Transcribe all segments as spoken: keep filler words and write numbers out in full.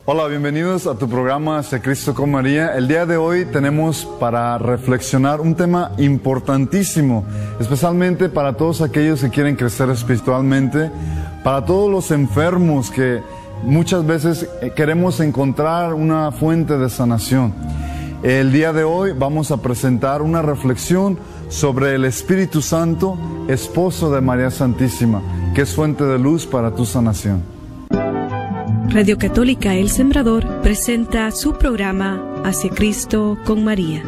Hola, bienvenidos a tu programa Hacia Cristo con María. El día de hoy tenemos para reflexionar un tema importantísimo, especialmente para todos aquellos que quieren crecer espiritualmente, para todos los enfermos que muchas veces queremos encontrar una fuente de sanación. El día de hoy vamos a presentar una reflexión sobre el Espíritu Santo, esposo de María Santísima, que es fuente de luz para tu sanación. Radio Católica El Sembrador presenta su programa Hacia Cristo con María.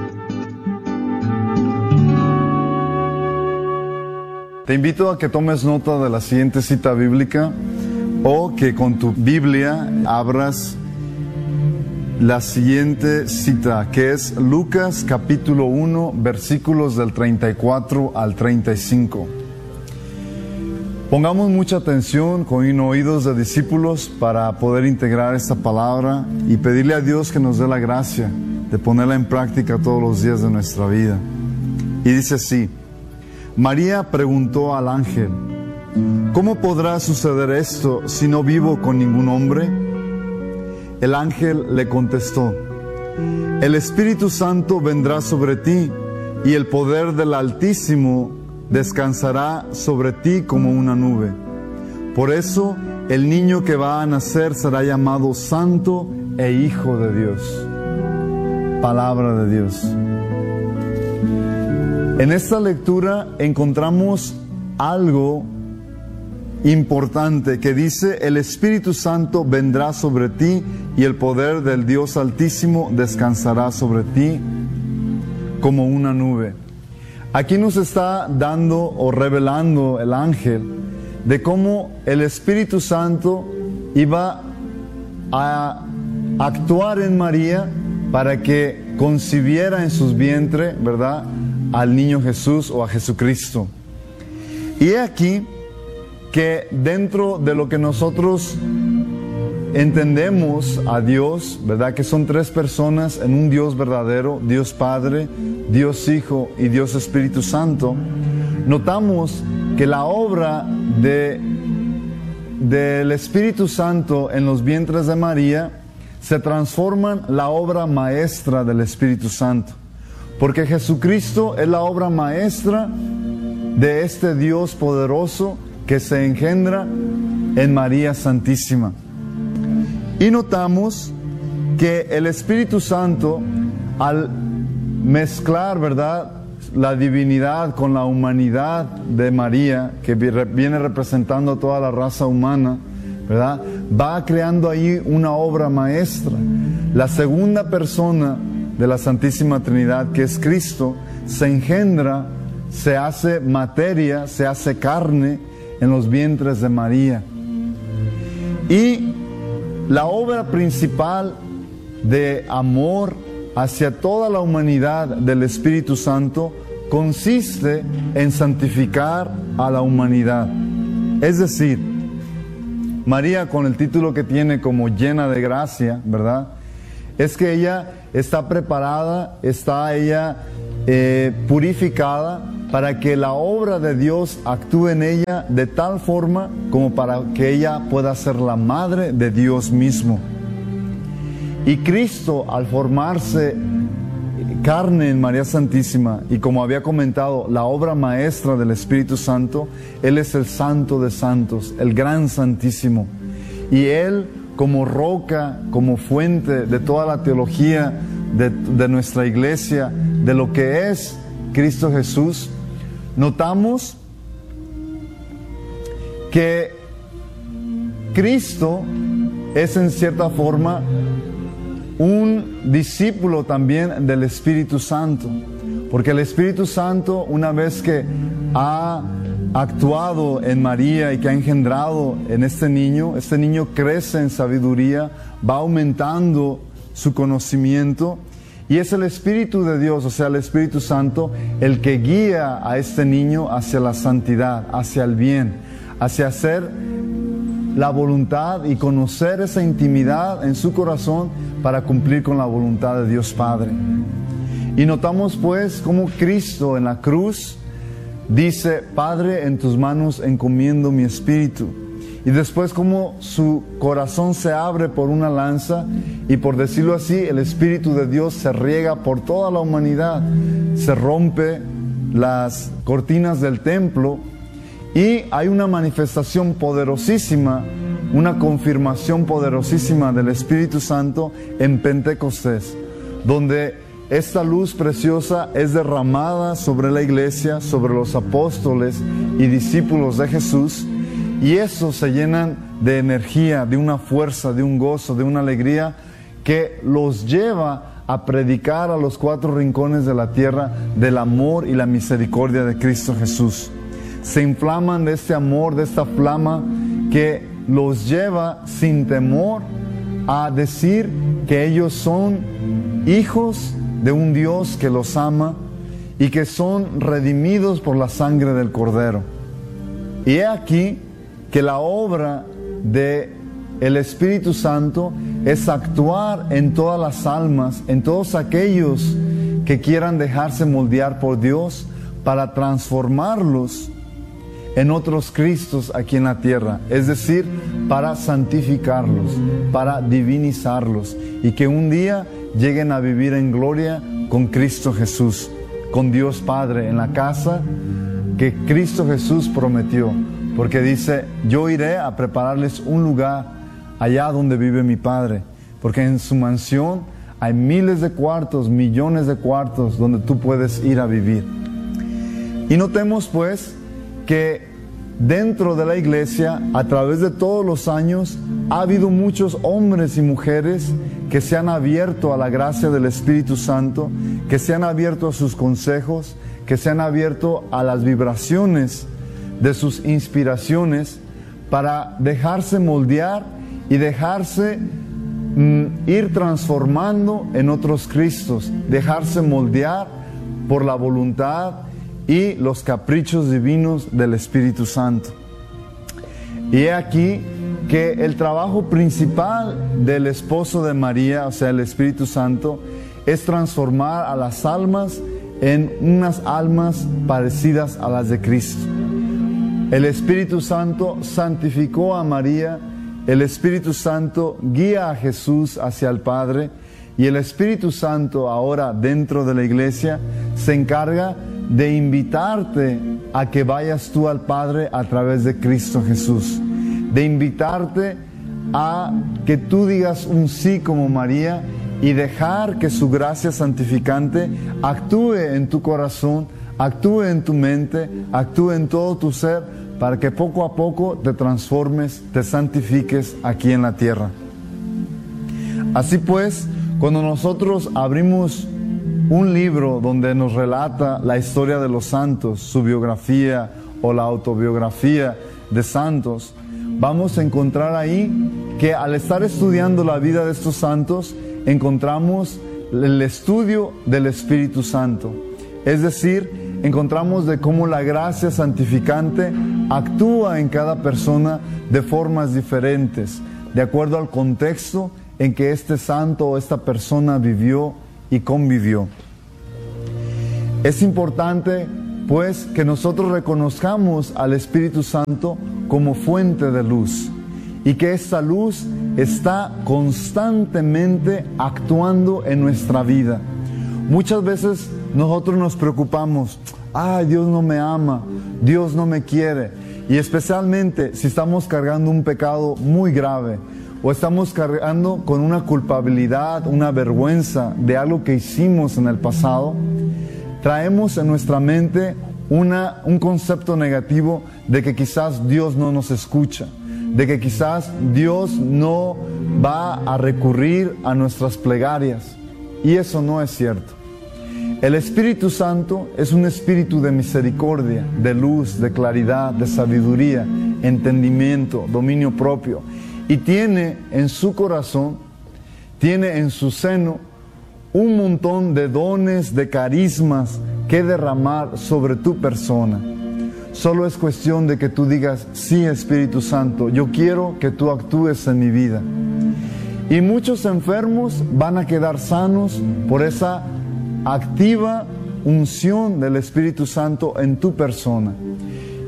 Te invito a que tomes nota de la siguiente cita bíblica o que con tu Biblia abras la siguiente cita, que es Lucas capítulo uno, versículos del treinta y cuatro al treinta y cinco. Pongamos mucha atención con oídos de discípulos para poder integrar esta palabra y pedirle a Dios que nos dé la gracia de ponerla en práctica todos los días de nuestra vida. Y dice así: María preguntó al ángel: ¿cómo podrá suceder esto si no vivo con ningún hombre? El ángel le contestó: el Espíritu Santo vendrá sobre ti y el poder del Altísimo descansará sobre ti como una nube. Por eso el niño que va a nacer será llamado Santo e Hijo de Dios. Palabra de Dios. En esta lectura encontramos algo importante que dice: el Espíritu Santo vendrá sobre ti y el poder del Dios Altísimo descansará sobre ti como una nube. Aquí nos está dando o revelando el ángel de cómo el Espíritu Santo iba a actuar en María para que concibiera en sus vientres, ¿verdad?, al niño Jesús o a Jesucristo. Y he aquí que dentro de lo que nosotros entendemos a Dios, ¿verdad?, que son tres personas en un Dios verdadero, Dios Padre, Dios Hijo y Dios Espíritu Santo, notamos que la obra de, del Espíritu Santo en los vientres de María se transforma en la obra maestra del Espíritu Santo, porque Jesucristo es la obra maestra de este Dios poderoso que se engendra en María Santísima. Y notamos que el Espíritu Santo, al mezclar, ¿verdad?, la divinidad con la humanidad de María, que viene representando a toda la raza humana, ¿verdad?, va creando ahí una obra maestra. La segunda persona de la Santísima Trinidad, que es Cristo, se engendra, se hace materia, se hace carne en los vientres de María. Y la obra principal de amor hacia toda la humanidad del Espíritu Santo consiste en santificar a la humanidad. Es decir, María, con el título que tiene como llena de gracia, ¿verdad?, es que ella está preparada, está ella eh, purificada para que la obra de Dios actúe en ella de tal forma como para que ella pueda ser la madre de Dios mismo. Y Cristo, al formarse carne en María Santísima, y como había comentado, la obra maestra del Espíritu Santo, Él es el Santo de Santos, el Gran Santísimo. Y Él, como roca, como fuente de toda la teología de, de nuestra iglesia, de lo que es Cristo Jesús, notamos que Cristo es en cierta forma un discípulo también del Espíritu Santo, porque el Espíritu Santo, una vez que ha actuado en María y que ha engendrado en este niño, este niño crece en sabiduría, va aumentando su conocimiento, y es el Espíritu de Dios, o sea, el Espíritu Santo, el que guía a este niño hacia la santidad, hacia el bien, hacia hacer la voluntad y conocer esa intimidad en su corazón para cumplir con la voluntad de Dios Padre. Y notamos pues cómo Cristo en la cruz dice: Padre, en tus manos encomiendo mi espíritu. y después cómo su corazón se abre por una lanza y, por decirlo así, el Espíritu de Dios se riega por toda la humanidad, se rompe las cortinas del templo y hay una manifestación poderosísima, una confirmación poderosísima del Espíritu Santo en Pentecostés, donde esta luz preciosa es derramada sobre la iglesia, sobre los apóstoles y discípulos de Jesús, y esos se llenan de energía, de una fuerza, de un gozo, de una alegría que los lleva a predicar a los cuatro rincones de la tierra del amor y la misericordia de Cristo Jesús. Se inflaman de este amor, de esta flama que los lleva sin temor a decir que ellos son hijos de un Dios que los ama y que son redimidos por la sangre del Cordero. Y he aquí que la obra de el Espíritu Santo es actuar en todas las almas, en todos aquellos que quieran dejarse moldear por Dios para transformarlos en otros Cristos aquí en la tierra, es decir, para santificarlos, para divinizarlos y que un día lleguen a vivir en gloria con Cristo Jesús, con Dios Padre, en la casa que Cristo Jesús prometió, porque dice: yo iré a prepararles un lugar allá donde vive mi Padre, porque en su mansión hay miles de cuartos, millones de cuartos donde tú puedes ir a vivir. Y notemos pues que dentro de la iglesia, a través de todos los años, ha habido muchos hombres y mujeres que se han abierto a la gracia del Espíritu Santo, que se han abierto a sus consejos, que se han abierto a las vibraciones de sus inspiraciones para dejarse moldear y dejarse mm, ir transformando en otros Cristos, dejarse moldear por la voluntad y los caprichos divinos del Espíritu Santo. Y he aquí que el trabajo principal del esposo de María, o sea, el Espíritu Santo, es transformar a las almas en unas almas parecidas a las de Cristo. El Espíritu Santo santificó a María, el Espíritu Santo guía a Jesús hacia el Padre, y el Espíritu Santo ahora dentro de la iglesia se encarga de invitarte a que vayas tú al Padre a través de Cristo Jesús, de invitarte a que tú digas un sí como María y dejar que su gracia santificante actúe en tu corazón, actúe en tu mente, actúe en todo tu ser, para que poco a poco te transformes, te santifiques aquí en la tierra. Así pues, cuando nosotros abrimos un libro donde nos relata la historia de los santos, su biografía o la autobiografía de santos, vamos a encontrar ahí que al estar estudiando la vida de estos santos, encontramos el estudio del Espíritu Santo. Es decir, encontramos de cómo la gracia santificante actúa en cada persona de formas diferentes, de acuerdo al contexto en que este santo o esta persona vivió y convivió. Es importante, pues, que nosotros reconozcamos al Espíritu Santo como fuente de luz y que esta luz está constantemente actuando en nuestra vida. Muchas veces nosotros nos preocupamos: ay, Dios no me ama, Dios no me quiere, y especialmente si estamos cargando un pecado muy grave o estamos cargando con una culpabilidad, una vergüenza de algo que hicimos en el pasado, traemos en nuestra mente una, un concepto negativo de que quizás Dios no nos escucha, de que quizás Dios no va a recurrir a nuestras plegarias. Y eso no es cierto. El Espíritu Santo es un espíritu de misericordia, de luz, de claridad, de sabiduría, entendimiento, dominio propio. Y tiene en su corazón, tiene en su seno un montón de dones, de carismas que derramar sobre tu persona. Solo es cuestión de que tú digas: sí, Espíritu Santo, yo quiero que tú actúes en mi vida. Y muchos enfermos van a quedar sanos por esa activa unción del Espíritu Santo en tu persona.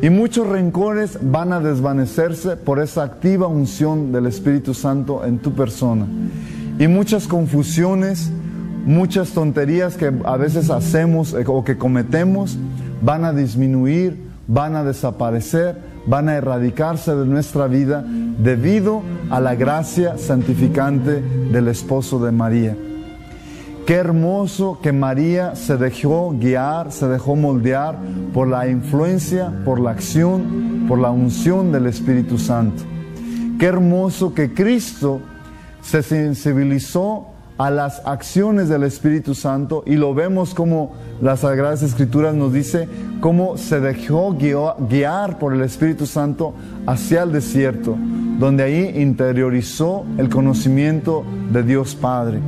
Y muchos rencores van a desvanecerse por esa activa unción del Espíritu Santo en tu persona. Y muchas confusiones, muchas tonterías que a veces hacemos o que cometemos van a disminuir, van a desaparecer, van a erradicarse de nuestra vida debido a la gracia santificante del esposo de María. Qué hermoso que María se dejó guiar, se dejó moldear por la influencia, por la acción, por la unción del Espíritu Santo. Qué hermoso que Cristo se sensibilizó a las acciones del Espíritu Santo, y lo vemos como las Sagradas Escrituras nos dice cómo se dejó guiar por el Espíritu Santo hacia el desierto, donde ahí interiorizó el conocimiento de Dios Padre.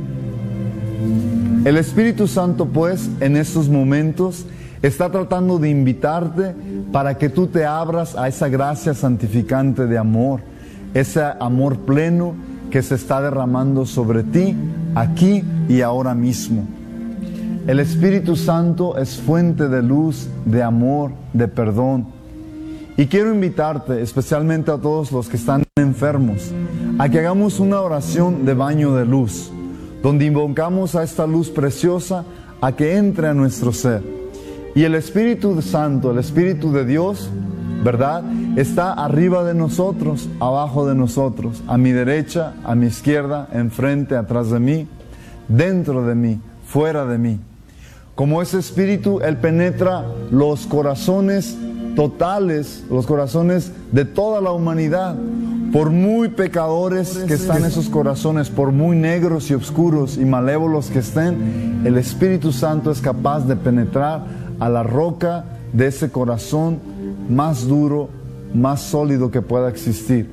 El Espíritu Santo, pues, en estos momentos está tratando de invitarte para que tú te abras a esa gracia santificante de amor, ese amor pleno que se está derramando sobre ti aquí y ahora mismo. El Espíritu Santo es fuente de luz, de amor, de perdón. Y quiero invitarte, especialmente a todos los que están enfermos, a que hagamos una oración de baño de luz, donde invocamos a esta luz preciosa a que entre a nuestro ser. Y el Espíritu Santo, el Espíritu de Dios, ¿verdad?, está arriba de nosotros, abajo de nosotros, a mi derecha, a mi izquierda, enfrente, atrás de mí, dentro de mí, fuera de mí. Como ese Espíritu, Él penetra los corazones totales, los corazones de toda la humanidad. Por muy pecadores que están esos corazones, por muy negros y oscuros y malévolos que estén, el Espíritu Santo es capaz de penetrar a la roca de ese corazón más duro, más sólido que pueda existir.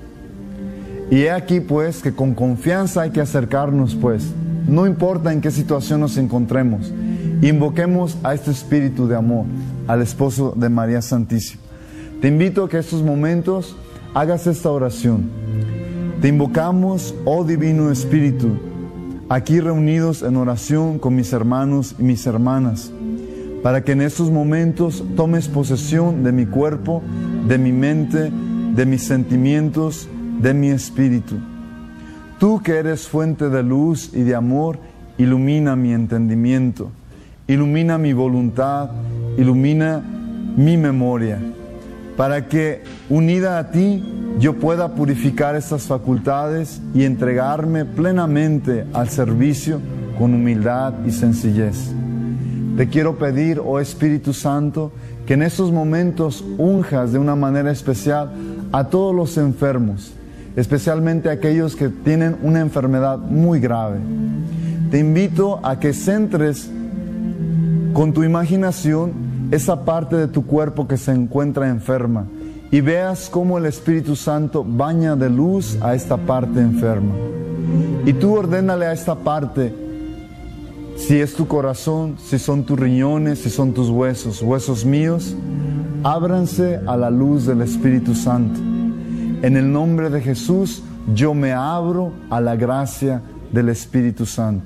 Y he aquí pues que con confianza hay que acercarnos, pues, no importa en qué situación nos encontremos, invoquemos a este Espíritu de amor, al esposo de María Santísima. Te invito a que estos momentos hagas esta oración. Te invocamos, oh Divino Espíritu, aquí reunidos en oración con mis hermanos y mis hermanas, para que en estos momentos tomes posesión de mi cuerpo, de mi mente, de mis sentimientos, de mi espíritu. Tú que eres fuente de luz y de amor, ilumina mi entendimiento, ilumina mi voluntad, ilumina mi memoria, para que, unida a ti, yo pueda purificar estas facultades y entregarme plenamente al servicio con humildad y sencillez. Te quiero pedir, oh Espíritu Santo, que en estos momentos unjas de una manera especial a todos los enfermos, especialmente a aquellos que tienen una enfermedad muy grave. Te invito a que centres con tu imaginación esa parte de tu cuerpo que se encuentra enferma y veas cómo el Espíritu Santo baña de luz a esta parte enferma. Y tú ordénale a esta parte, si es tu corazón, si son tus riñones, si son tus huesos, huesos míos, ábranse a la luz del Espíritu Santo. En el nombre de Jesús, yo me abro a la gracia del Espíritu Santo.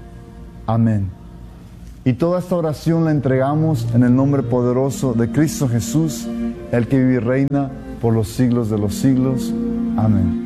Amén. Y toda esta oración la entregamos en el nombre poderoso de Cristo Jesús, el que vive y reina por los siglos de los siglos. Amén.